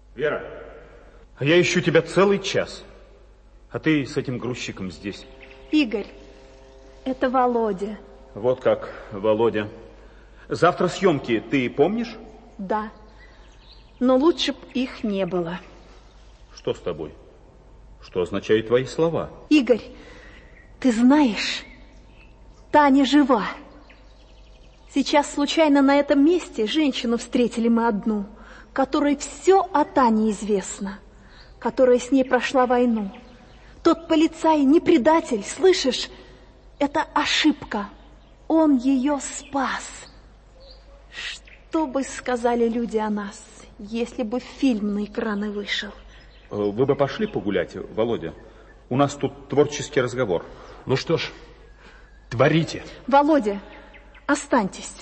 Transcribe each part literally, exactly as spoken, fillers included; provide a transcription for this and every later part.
Вера, а я ищу тебя целый час, а ты с этим грузчиком здесь. Игорь, это Володя. Вот как, Володя. Завтра съемки, ты помнишь? Да, но лучше б их не было. Что с тобой? Что означают твои слова? Игорь, ты знаешь, Таня жива. Сейчас случайно на этом месте женщину встретили мы одну, которой все о Тане известно, которая с ней прошла войну. Тот полицай не предатель, слышишь? Это ошибка. Он ее спас. Что бы сказали люди о нас, если бы фильм на экраны вышел? Вы бы пошли погулять, Володя? У нас тут творческий разговор. Ну что ж, творите. Володя, останьтесь.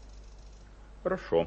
Хорошо.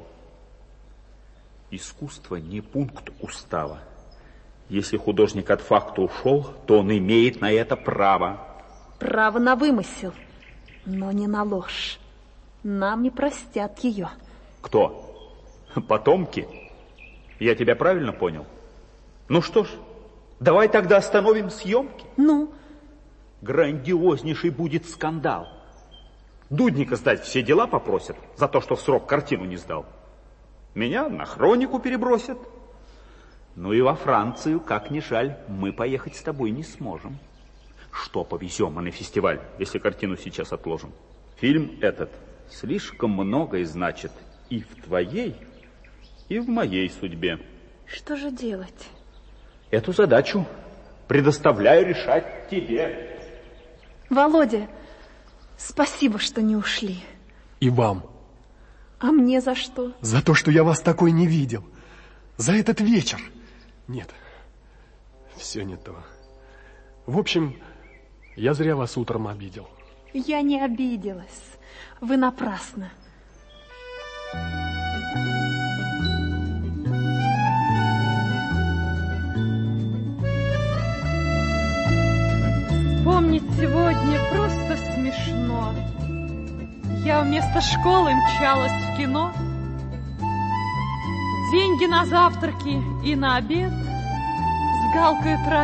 Искусство не пункт устава. Если художник от факта ушел, то он имеет на это право. Право на вымысел, но не на ложь. Нам не простят ее. Кто? Потомки? Я тебя правильно понял? Ну что ж, давай тогда остановим съемки. Ну? Грандиознейший будет скандал. Дудника сдать все дела попросят за то, что в срок картину не сдал. Меня на хронику перебросят. Ну и во Францию, как ни жаль, мы поехать с тобой не сможем. Что повезем мы на фестиваль, если картину сейчас отложим? Фильм этот слишком многое значит и в твоей, и в моей судьбе. Что же делать? Эту задачу предоставляю решать тебе. Володя, спасибо, что не ушли. И вам. А мне за что? За то, что я вас такой не видел. За этот вечер. Нет, все не то. В общем, я зря вас утром обидел. Я не обиделась. Вы напрасно. Помнить сегодня просто смешно. Я вместо школы мчалась в кино. Деньги на завтраки и на обед с Галкой тратила.